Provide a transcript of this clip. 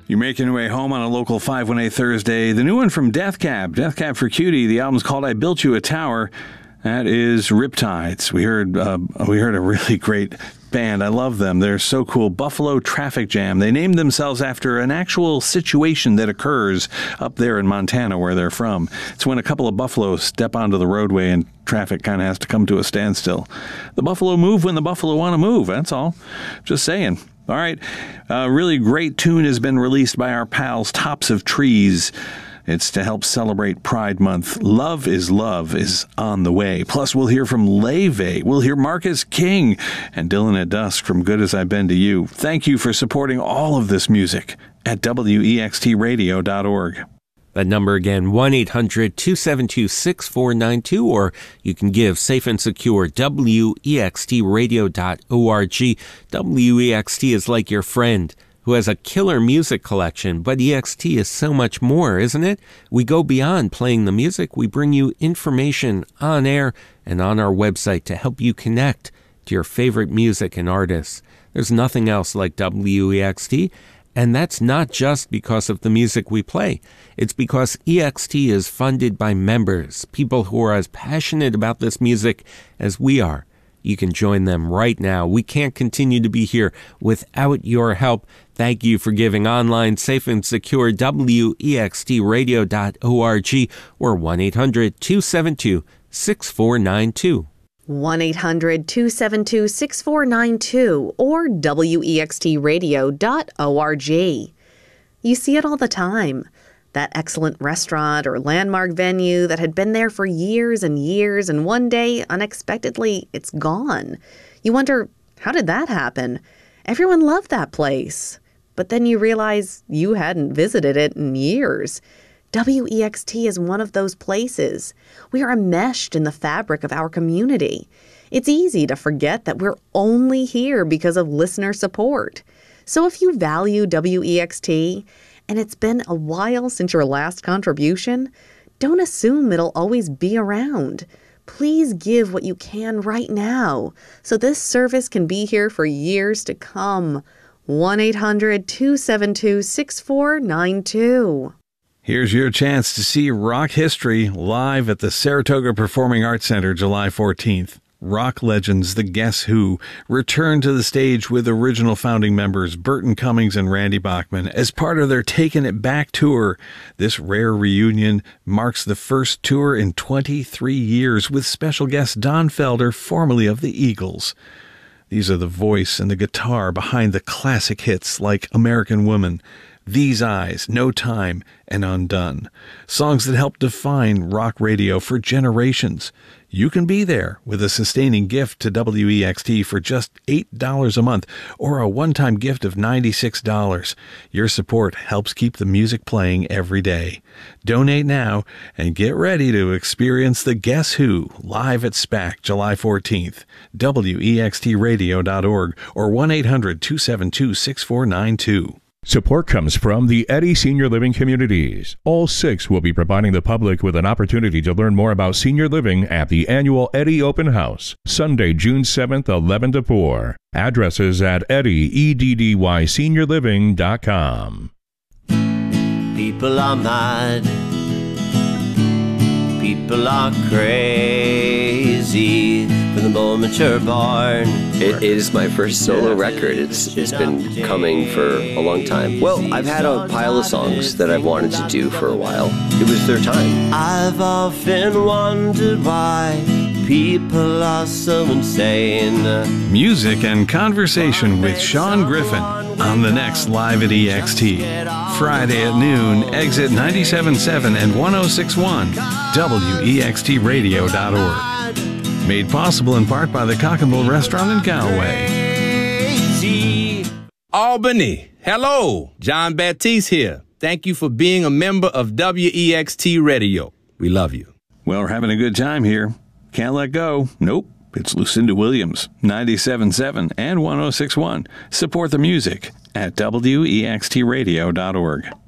You're making your way home on a local 518 Thursday. The new one from Death Cab for Cutie. The album's called I Built You a Tower. That is Riptides. We heard a really great band. I love them. They're so cool. Buffalo Traffic Jam. They named themselves after an actual situation that occurs up there in Montana where they're from. It's when a couple of buffaloes step onto the roadway and traffic kind of has to come to a standstill. The buffalo move when the buffalo want to move. That's all. Just saying. All right. A really great tune has been released by our pals Tops of Trees. It's to help celebrate Pride Month. Love is on the way. Plus, we'll hear from Leve. We'll hear Marcus King and Dylan at Dusk from Good As I've Been to You. Thank you for supporting all of this music at wextradio.org. That number again, 1-800-272-6492, or you can give safe and secure, wextradio.org. WEXT is like your friend who has a killer music collection, but EXT is so much more, isn't it? We go beyond playing the music. We bring you information on air and on our website to help you connect to your favorite music and artists. There's nothing else like WEXT. And that's not just because of the music we play. It's because EXT is funded by members, people who are as passionate about this music as we are. You can join them right now. We can't continue to be here without your help. Thank you for giving online, safe and secure, wextradio.org or 1-800-272-6492. 1-800-272-6492 or wextradio.org. You see it all the time. That excellent restaurant or landmark venue that had been there for years and years, and one day, unexpectedly, it's gone. You wonder, how did that happen? Everyone loved that place. But then you realize you hadn't visited it in years. WEXT is one of those places. We are enmeshed in the fabric of our community. It's easy to forget that we're only here because of listener support. So if you value WEXT, and it's been a while since your last contribution, don't assume it'll always be around. Please give what you can right now, so this service can be here for years to come. 1-800-272-6492. Here's your chance to see Rock History live at the Saratoga Performing Arts Center July 14th. Rock legends, the Guess Who, return to the stage with original founding members Burton Cummings and Randy Bachman as part of their Taking It Back tour. This rare reunion marks the first tour in 23 years with special guest Don Felder, formerly of the Eagles. These are the voice and the guitar behind the classic hits like American Woman, These Eyes, No Time, and Undone. Songs that help define rock radio for generations. You can be there with a sustaining gift to WEXT for just $8 a month or a one-time gift of $96. Your support helps keep the music playing every day. Donate now and get ready to experience the Guess Who live at SPAC July 14th. WEXTradio.org or 1-800-272-6492. Support comes from the Eddy Senior Living Communities. All six will be providing the public with an opportunity to learn more about senior living at the annual Eddy Open House, Sunday, June 7th, 11 to 4. Addresses at eddySeniorLiving.com. People are mad. People are crazy. From the moment you're born. It is my first solo record. It's been coming for a long time. Well, I've had a pile of songs that I've wanted to do for a while. It was their time. I've often wondered why people are so insane. Music and conversation with Sean Griffin on the next Live at EXT. Friday at noon, exit 97.7 and 106.1, WEXTradio.org. Made possible in part by the Cock and Bull Restaurant in Galway. Albany, hello, John Baptiste here. Thank you for being a member of WEXT Radio. We love you. Well, we're having a good time here. Can't let go. Nope. It's Lucinda Williams, 97.7 and 106.1. Support the music at WEXTradio.org.